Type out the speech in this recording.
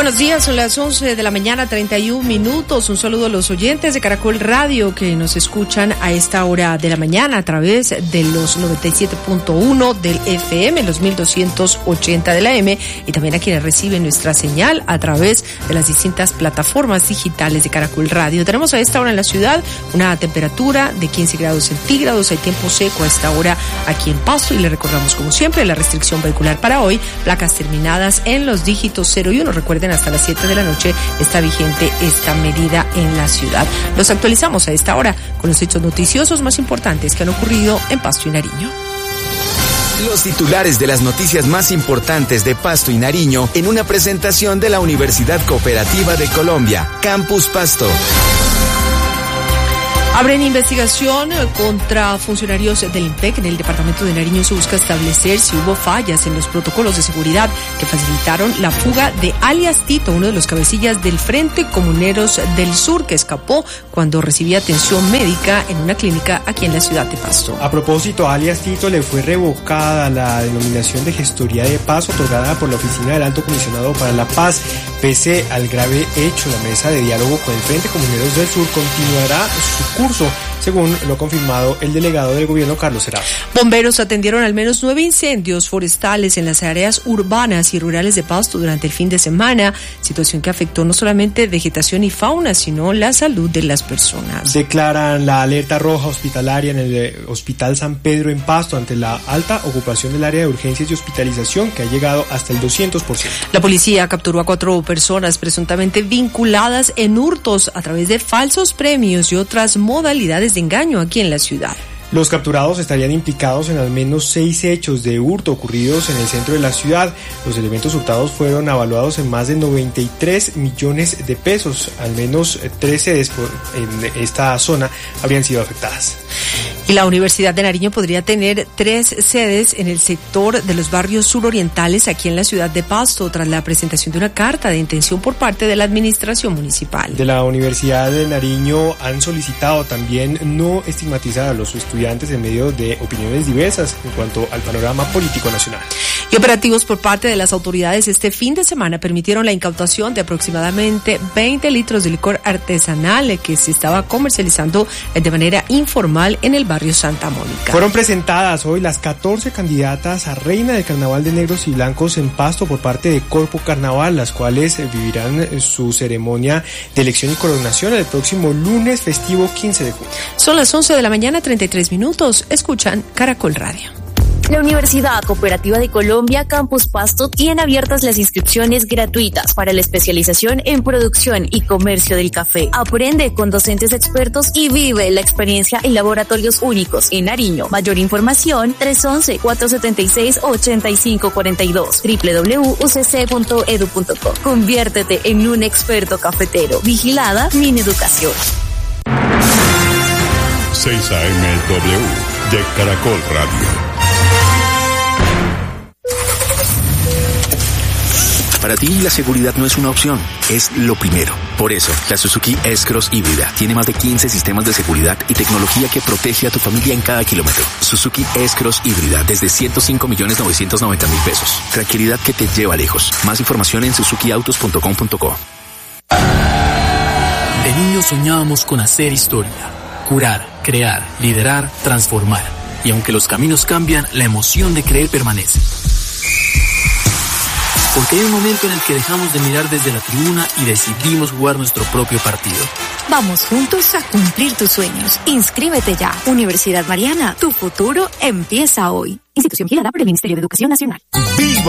Buenos días, son las 11 de la mañana, 31 minutos. Un saludo a los oyentes de Caracol Radio que nos escuchan a esta hora de la mañana a través de los 97.1 del FM, los 1280 de la M, y también a quienes reciben nuestra señal a través de las distintas plataformas digitales de Caracol Radio. Tenemos a esta hora en la ciudad una temperatura de 15 grados centígrados, hay tiempo seco a esta hora aquí en Pasto, y le recordamos como siempre la restricción vehicular para hoy, placas terminadas en los dígitos 0 y 1. Recuerden, hasta las 7 de la noche está vigente esta medida en la ciudad. Los actualizamos a esta hora con los hechos noticiosos más importantes que han ocurrido en Pasto y Nariño. Los titulares de las noticias más importantes de Pasto y Nariño en una presentación de la Universidad Cooperativa de Colombia, Campus Pasto. Abren investigación contra funcionarios del IMPEC. En el departamento de Nariño se busca establecer si hubo fallas en los protocolos de seguridad que facilitaron la fuga de alias Tito, uno de los cabecillas del Frente Comuneros del Sur, que escapó cuando recibía atención médica en una clínica aquí en la ciudad de Pasto. A propósito, a alias Tito le fue revocada la denominación de gestoría de paz otorgada por la Oficina del Alto Comisionado para la Paz. Pese al grave hecho, la mesa de diálogo con el Frente Comuneros del Sur continuará su curso, según lo ha confirmado el delegado del gobierno, Carlos Serafo. Bomberos atendieron al menos 9 incendios forestales en las áreas urbanas y rurales de Pasto durante el fin de semana, situación que afectó no solamente vegetación y fauna, sino la salud de las personas. Declaran la alerta roja hospitalaria en el Hospital San Pedro en Pasto ante la alta ocupación del área de urgencias y hospitalización, que ha llegado hasta el 200%. La policía capturó a 4 personas presuntamente vinculadas en hurtos a través de falsos premios y otras modalidades de engaño aquí en la ciudad. Los capturados estarían implicados en al menos 6 hechos de hurto ocurridos en el centro de la ciudad. Los elementos hurtados fueron avaluados en más de 93 millones de pesos. Al menos 3 sedes en esta zona habrían sido afectadas. Y la Universidad de Nariño podría tener 3 sedes en el sector de los barrios surorientales aquí en la ciudad de Pasto, tras la presentación de una carta de intención por parte de la administración municipal. De la Universidad de Nariño han solicitado también no estigmatizar a los estudiantes en medio de opiniones diversas en cuanto al panorama político nacional. Y operativos por parte de las autoridades este fin de semana permitieron la incautación de aproximadamente 20 litros de licor artesanal que se estaba comercializando de manera informal en el barrio Santa Mónica. Fueron presentadas hoy las 14 candidatas a Reina del Carnaval de Negros y Blancos en Pasto por parte de Corpo Carnaval, las cuales vivirán su ceremonia de elección y coronación el próximo lunes festivo 15 de junio. Son las 11 de la mañana, 33 minutos. Escuchan Caracol Radio. La Universidad Cooperativa de Colombia, Campus Pasto, tiene abiertas las inscripciones gratuitas para la especialización en producción y comercio del café. Aprende con docentes expertos y vive la experiencia en laboratorios únicos en Nariño. Mayor información, 311-476-8542, www.ucc.edu.co. Conviértete en un experto cafetero. Vigilada Mineducación. 6 AM-W de Caracol Radio. Para ti, la seguridad no es una opción, es lo primero. Por eso, la Suzuki S-Cross híbrida tiene más de 15 sistemas de seguridad y tecnología que protege a tu familia en cada kilómetro. Suzuki S-Cross híbrida desde 105.990.000 pesos. Tranquilidad que te lleva lejos. Más información en suzukiautos.com.co. De niños soñábamos con hacer historia, curar, crear, liderar, transformar. Y aunque los caminos cambian, la emoción de creer permanece. Porque hay un momento en el que dejamos de mirar desde la tribuna y decidimos jugar nuestro propio partido. Vamos juntos a cumplir tus sueños. Inscríbete ya. Universidad Mariana, tu futuro empieza hoy. Institución vigilada por el Ministerio de Educación Nacional. ¡Viva